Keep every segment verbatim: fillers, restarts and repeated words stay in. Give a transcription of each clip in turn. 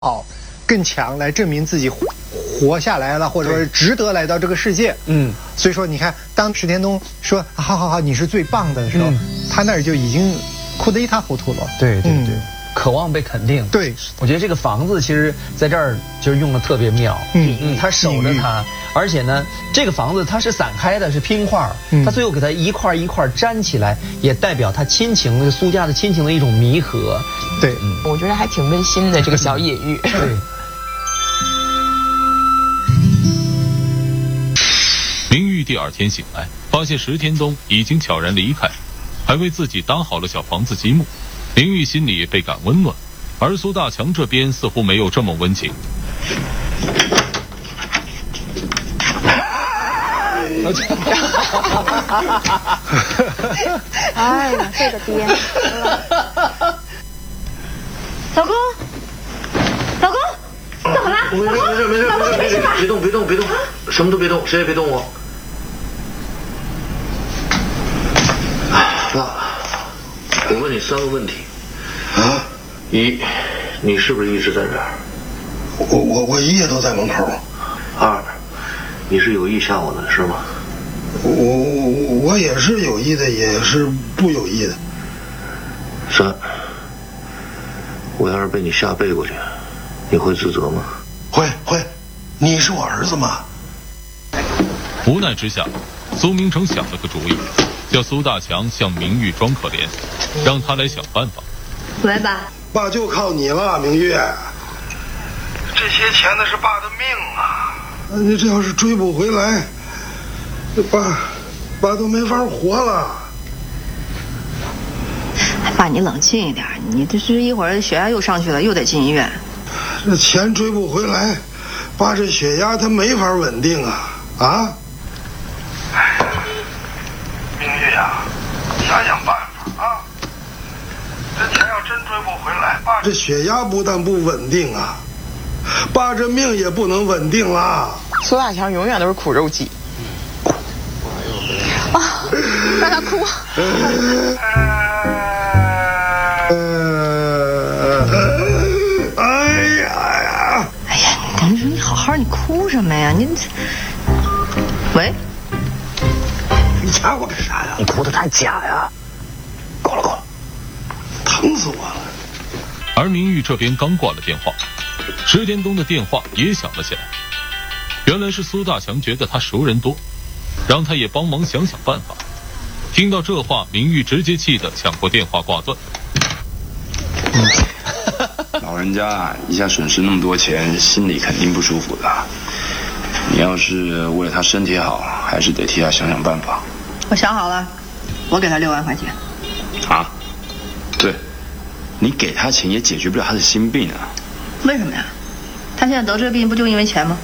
好，更强来证明自己活下来了，或者说值得来到这个世界。嗯，所以说你看，当石田东说“好好好，你是最棒的”的时候，嗯、他那儿就已经哭得一塌糊涂了。 对对对。嗯，渴望被肯定。 对， 我觉得这个房子其实在这儿就是用的特别妙。嗯嗯，他守着它，而且呢，这个房子它是散开的，是拼块儿，嗯、他最后给它一块一块粘起来，也代表他亲情的苏家的亲情的一种弥合。 对， 嗯，我觉得还挺温馨的这个小隐喻。 对。 明玉第二天醒来，发现石田东已经悄然离开，还为自己搭好了小房子积木。明玉心里倍感温暖，而苏大强这边似乎没有这么温情。 哎呀，这个爹！老公，老公，怎么了？ 没事没事没事没事，别动别动别动，什么都别动，谁也别动我。爸，我问你三个问题。啊？一，你是不是一直在这儿？ 我我我一夜都在门口。 二，你是有意吓我的是吗？ 我我我也是有意的，也是不有意的。 三，我要是被你吓背过去，你会自责吗？ 会会，你是我儿子吗？ 无奈之下，苏明成想了个主意，叫苏大强向明玉装可怜，让他来想办法。 喂，爸， 爸就靠你了，明玉。这些钱那是爸的命啊！你这要是追不回来，爸，爸都没法活了。 爸，你冷静一点，你这是一会儿血压又上去了，又得进医院。 这钱追不回来，爸这血压他没法稳定啊啊！哎，明玉啊，想想办法啊！这钱要真追不回来，爸这血压不但不稳定啊，爸这命也不能稳定了。 苏大强永远都是苦肉计。 啊，让他哭。 哎呀！ 哎呀，你说你好好，你哭什么呀？你，喂， 你掐我干啥呀？ 你哭得太假呀！够了够了， 疼死我了。 而明玉这边刚挂了电话，石田东的电话也响了起来。原来是苏大强觉得他熟人多，让他也帮忙想想办法。听到这话，明玉直接气得抢过电话挂断。 老人家一下损失那么多钱，心里肯定不舒服的。你要是为了他身体好，还是得替他想想办法。 我想好了，我给他六万块钱。 啊？对，你给他钱也解决不了他的心病啊。 为什么呀？他现在得这病不就因为钱吗？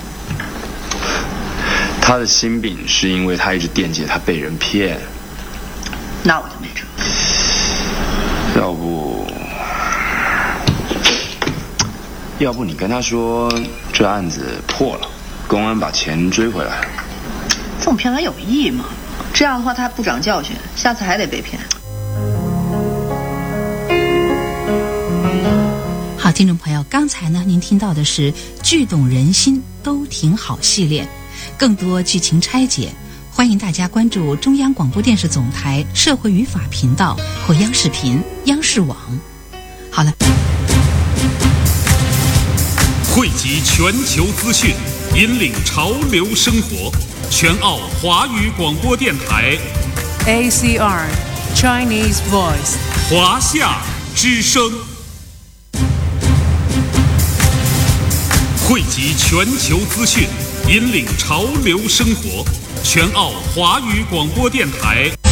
他的心病是因为他一直惦记他被人骗。 那我就没辙。 要不，要不你跟他说这案子破了，公安把钱追回来。 这种骗他有意义吗？这样的话他还不长教训，下次还得被骗。 好，听众朋友，刚才呢您听到的是剧动人心都挺好系列，更多剧情拆解，欢迎大家关注中央广播电视总台社会与法频道或央视频、央视网。好了， 汇集全球资讯，引领潮流生活，全澳华语广播电台 A C R Chinese Voice 华夏之声，汇集全球资讯，引领潮流生活，全澳华语广播电台